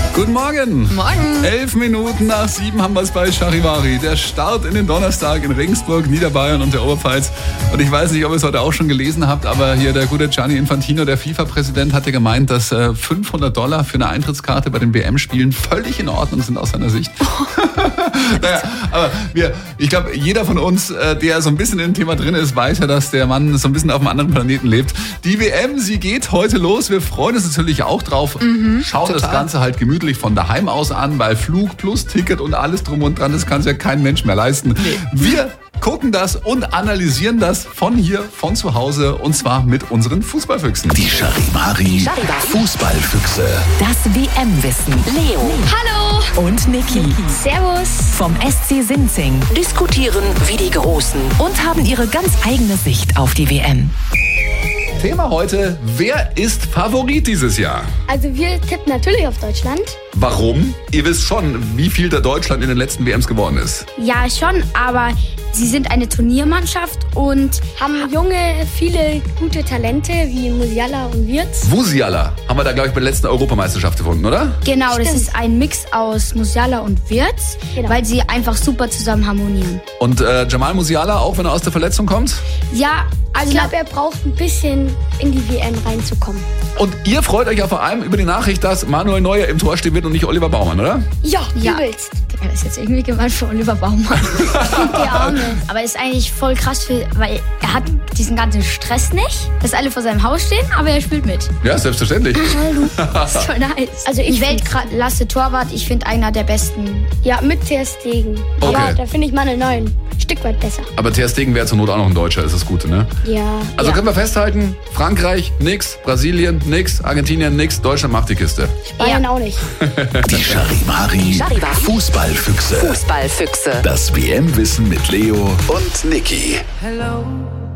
Guten Morgen. Morgen. 11 Minuten nach 7 haben wir es bei Charivari. Der Start in den Donnerstag in Regensburg, Niederbayern und der Oberpfalz. Und ich weiß nicht, ob ihr es heute auch schon gelesen habt, aber hier der gute Gianni Infantino, der FIFA-Präsident, hatte gemeint, dass $500 für eine Eintrittskarte bei den WM-Spielen völlig in Ordnung sind aus seiner Sicht. Naja, aber ich glaube, jeder von uns, der so ein bisschen im Thema drin ist, weiß ja, dass der Mann so ein bisschen auf einem anderen Planeten lebt. Die WM, sie geht heute los. Wir freuen uns natürlich auch drauf. Schauen total. das Ganze halt gemütlich von daheim aus an, weil Flug plus Ticket und alles drum und dran, das kann sich ja kein Mensch mehr leisten. Nee. Wir gucken das und analysieren das von hier, von zu Hause, und zwar mit unseren Fußballfüchsen. Die Charivari Fußballfüchse. Das WM-Wissen. Leo Hallo! und Niki Servus! vom SC Sinzing Diskutieren wie die Großen. und haben ihre ganz eigene Sicht auf die WM. Thema heute: Wer ist Favorit dieses Jahr? Also wir tippen natürlich auf Deutschland. Warum? Ihr wisst schon, wie viel der Deutschland in den letzten WMs geworden ist. Ja, schon, aber sie sind eine Turniermannschaft und haben viele gute Talente wie Musiala und Wirtz. Musiala haben wir da, glaube ich, bei der letzten Europameisterschaft gefunden, oder? Genau, das Stimmt. ist ein Mix aus Musiala und Wirtz, Genau. weil sie einfach super zusammen harmonieren. Und Jamal Musiala, auch wenn er aus der Verletzung kommt? Ja, also Ich glaube, er braucht ein bisschen in die WM reinzukommen. Und ihr freut euch ja vor allem über die Nachricht, dass Manuel Neuer im Tor stehen wird und nicht Oliver Baumann, oder? Ja, Ja. übelst. das ist jetzt irgendwie gemeint für Oliver Baumann. Der Arme. Aber ist eigentlich voll krass, weil er hat diesen ganzen Stress nicht, dass alle vor seinem Haus stehen, aber er spielt mit. Ja, selbstverständlich. Das ist voll nice. Also Ein ich Weltklasse Torwart, ich finde einer der besten. Ja, mit Ter Stegen. Okay. Aber da finde ich Manuel Neuer ein Stück weit besser. Aber Ter Stegen wäre zur Not auch noch ein Deutscher, ist das Gute, ne? Ja. Also Ja. können wir festhalten, Frankreich nix, Brasilien nix, Argentinien nix, Deutschland macht die Kiste. Bayern auch nicht. Die Charivari Fußballfüchse. Fußballfüchse. Das WM-Wissen mit Leo und Niki. Hello,